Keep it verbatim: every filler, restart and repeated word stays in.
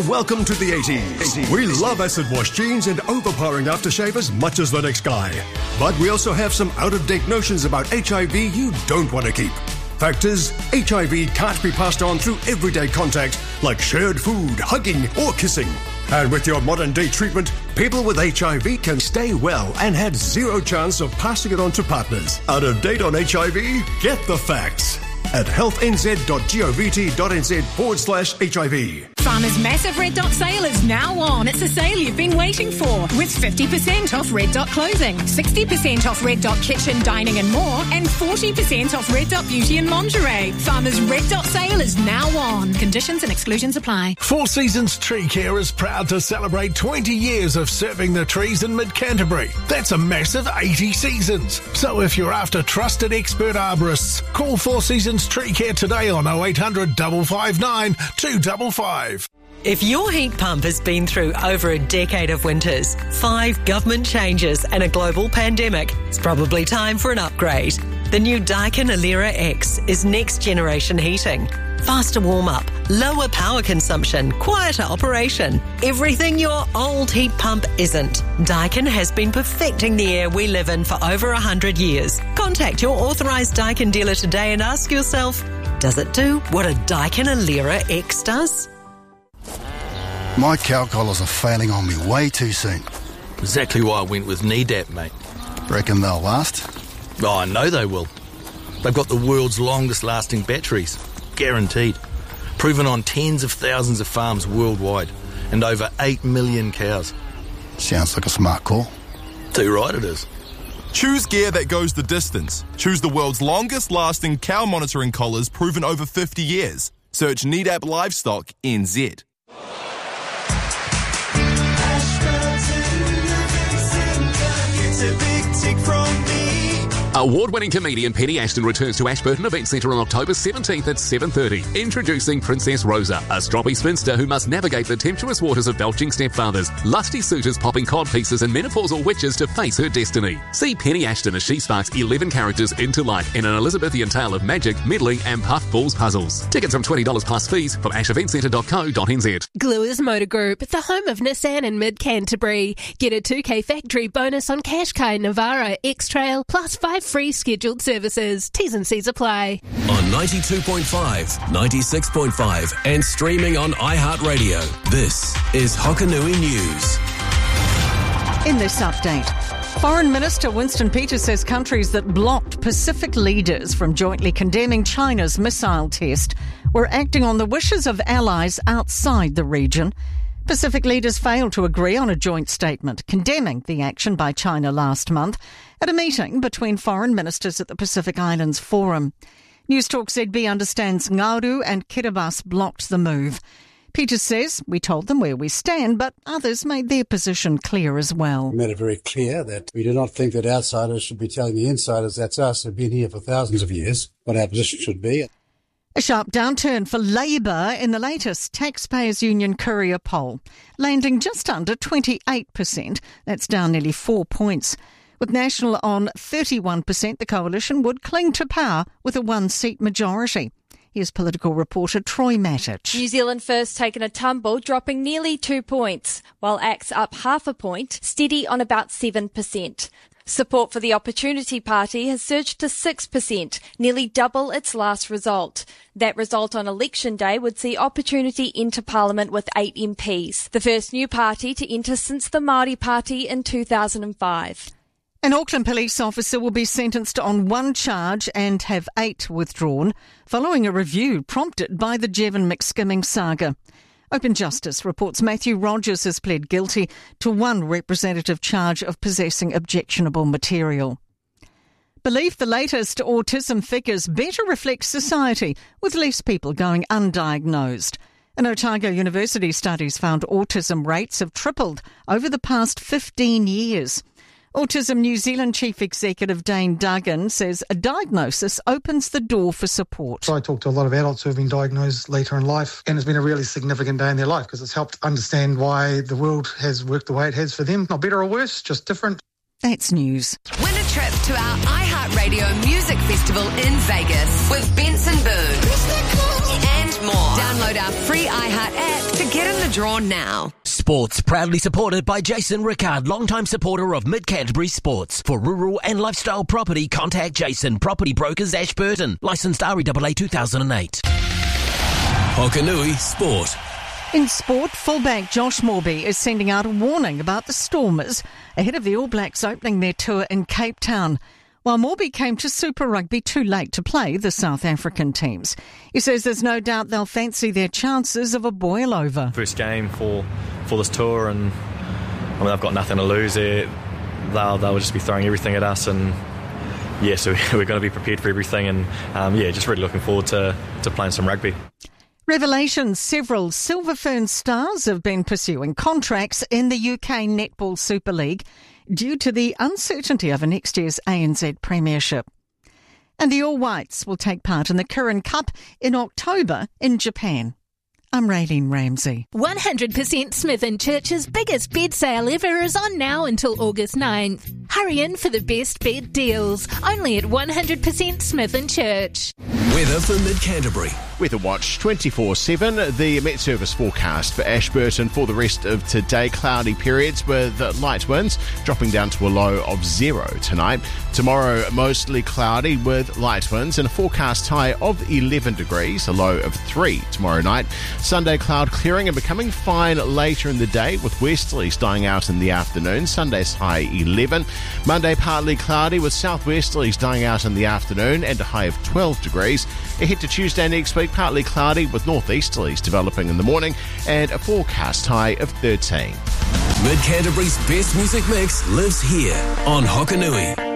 Welcome to the eighties. We love acid wash jeans and overpowering aftershave as much as the next guy. But we also have some out-of-date notions about H I V you don't want to keep. Fact is, H I V can't be passed on through everyday contact like shared food, hugging or kissing. And with your modern-day treatment, people with H I V can stay well and have zero chance of passing it on to partners. Out of date on H I V? Get the facts at healthnz.govt.nz forward slash HIV. Farmers' massive Red Dot sale is now on. It's a sale you've been waiting for, with fifty percent off Red Dot clothing, sixty percent off Red Dot kitchen, dining and more, and forty percent off Red Dot beauty and lingerie. Farmers' Red Dot sale is now on. Conditions and exclusions apply. Four Seasons Tree Care is proud to celebrate twenty years of serving the trees in mid-Canterbury. That's a massive eighty seasons. So if you're after trusted expert arborists, call Four Seasons Tree Care today on oh eight hundred, five five nine, two five five. If your heat pump has been through over a decade of winters, five government changes and a global pandemic, it's probably time for an upgrade. The new Daikin Alera X is next generation heating. Faster warm-up, lower power consumption, quieter operation. Everything your old heat pump isn't. Daikin has been perfecting the air we live in for over one hundred years. Contact your authorised Daikin dealer today and ask yourself, does it do what a Daikin Alera X does? My cow collars are failing on me way too soon. Exactly why I went with Nedap, mate. Reckon they'll last? Oh, I know they will. They've got the world's longest lasting batteries. Guaranteed. Proven on tens of thousands of farms worldwide and over eight million cows. Sounds like a smart call. Too right it is. Choose gear that goes the distance. Choose the world's longest lasting cow monitoring collars proven over fifty years. Search Nedap Livestock N Z. Award-winning comedian Penny Ashton returns to Ashburton Event Centre on October seventeenth at seven thirty. Introducing Princess Rosa, a stroppy spinster who must navigate the tempestuous waters of belching stepfathers, lusty suitors popping cod pieces and menopausal witches to face her destiny. See Penny Ashton as she sparks eleven characters into life in an Elizabethan tale of magic, meddling and puffballs puzzles. Tickets from twenty dollars plus fees from ash event centre dot co dot n z. Gluers Motor Group, the home of Nissan in mid-Canterbury. Get a two K factory bonus on Qashqai, Navara, X-Trail, plus five free scheduled services. T's and C's apply. On ninety-two point five, ninety-six point five and streaming on iHeartRadio. This is Hokanui News. In this update, Foreign Minister Winston Peters says countries that blocked Pacific leaders from jointly condemning China's missile test were acting on the wishes of allies outside the region. Pacific leaders failed to agree on a joint statement condemning the action by China last month at a meeting between foreign ministers at the Pacific Islands Forum. News Talk Z B understands Nauru and Kiribati blocked the move. Peters says, we told them where we stand, but others made their position clear as well. We made it very clear that we do not think that outsiders should be telling the insiders, that's us, who've been here for thousands of years, what our position should be. A sharp downturn for Labour in the latest Taxpayers Union Courier poll, landing just under twenty-eight percent. That's down nearly four points. With National on thirty-one percent, the coalition would cling to power with a one-seat majority. Here's political reporter Troy Mattich. New Zealand First taken a tumble, dropping nearly two points, while A C T's up half a point, steady on about seven percent. Support for the Opportunity Party has surged to six percent, nearly double its last result. That result on election day would see Opportunity enter Parliament with eight M Ps, the first new party to enter since the Māori Party in two thousand five. An Auckland police officer will be sentenced on one charge and have eight withdrawn, following a review prompted by the Jevon McSkimming saga. Open Justice reports Matthew Rogers has pled guilty to one representative charge of possessing objectionable material. Belief the latest autism figures better reflect society, with less people going undiagnosed. An Otago University studies found autism rates have tripled over the past fifteen years. Autism New Zealand Chief Executive Dane Duggan says a diagnosis opens the door for support. I talk to a lot of adults who have been diagnosed later in life, and it's been a really significant day in their life because it's helped understand why the world has worked the way it has for them. Not better or worse, just different. That's news. Win a trip to our iHeartRadio Music Festival in Vegas with Benson Boone and more. Download our free iHeart app to get in the draw now. Sports proudly supported by Jason Rickard, longtime supporter of Mid Canterbury Sports. For rural and lifestyle property, contact Jason, Property Brokers, Ashburton. Licensed R E A A two thousand eight. Hokanui Sport. In sport, fullback Josh Morby is sending out a warning about the Stormers ahead of the All Blacks opening their tour in Cape Town. While Morby came to Super Rugby too late to play the South African teams, he says there's no doubt they'll fancy their chances of a boil over. First game for for this tour, and I mean, they've got nothing to lose there. They'll, they'll just be throwing everything at us, and yeah, so we're going to be prepared for everything, and um, yeah, just really looking forward to, to playing some rugby. Revelations: several Silver Fern stars have been pursuing contracts in the U K Netball Super League due to the uncertainty over next year's A N Z Premiership. And the All Whites will take part in the Kirin Cup in October in Japan. I'm Raylene Ramsey. one hundred percent Smith and Church's biggest bed sale ever is on now until August ninth. Hurry in for the best bed deals, only at one hundred percent Smith and Church. Weather for Mid Canterbury. Weather Watch twenty-four seven. The Met Service forecast for Ashburton for the rest of today: cloudy periods with light winds dropping down to a low of zero tonight. Tomorrow, mostly cloudy with light winds and a forecast high of eleven degrees, a low of three tomorrow night. Sunday, cloud clearing and becoming fine later in the day with westerlies dying out in the afternoon. Sunday's high eleven. Monday, partly cloudy with southwesterlies dying out in the afternoon and a high of twelve degrees. Ahead to Tuesday next week, partly cloudy with northeasterlies developing in the morning and a forecast high of thirteen. Mid Canterbury's best music mix lives here on Hokanui.